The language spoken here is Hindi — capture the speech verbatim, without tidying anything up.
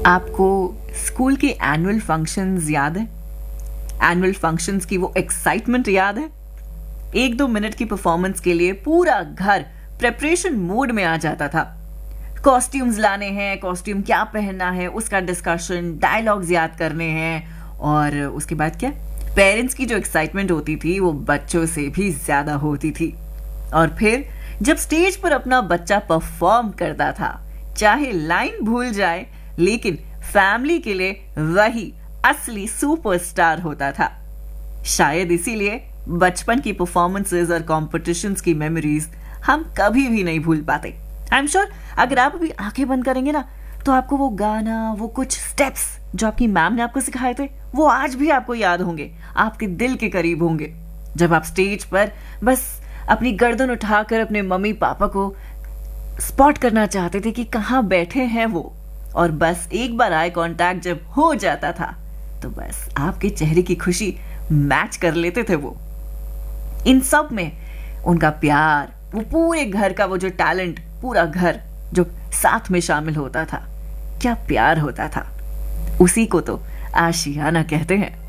आपको स्कूल के एनुअल फंक्शंस याद है? एनुअल फंक्शंस की वो एक्साइटमेंट याद है? एक दो मिनट की परफॉर्मेंस के लिए पूरा घर प्रेपरेशन मोड में आ जाता था। कॉस्ट्यूम्स लाने हैं, कॉस्ट्यूम क्या पहनना है उसका डिस्कशन, डायलॉग्स याद करने हैं, और उसके बाद क्या, पेरेंट्स की जो एक्साइटमेंट होती थी वो बच्चों से भी ज्यादा होती थी। और फिर जब स्टेज पर अपना बच्चा परफॉर्म करता था, चाहे लाइन भूल जाए, लेकिन फैमिली के लिए वही असली सुपरस्टार होता था। शायद इसीलिए बचपन की परफॉर्मेंसेस और कॉम्पिटिशन्स की मेमोरीज हम कभी भी नहीं भूल पाते। आई एम श्योर अगर आप अभी आंखें बंद करेंगे ना, तो आपको वो गाना, वो कुछ स्टेप्स जो आपकी मैम ने आपको सिखाए थे, वो आज भी आपको याद होंगे, आपके दिल के करीब होंगे। जब आप स्टेज पर बस अपनी गर्दन उठाकर अपने मम्मी पापा को स्पॉट करना चाहते थे कि कहाँ बैठे हैं वो, और बस एक बार आई कांटेक्ट जब हो जाता था तो बस आपके चेहरे की खुशी मैच कर लेते थे वो। इन सब में उनका प्यार, वो पूरे घर का वो जो टैलेंट, पूरा घर जो साथ में शामिल होता था, क्या प्यार होता था। उसी को तो आशियाना कहते हैं।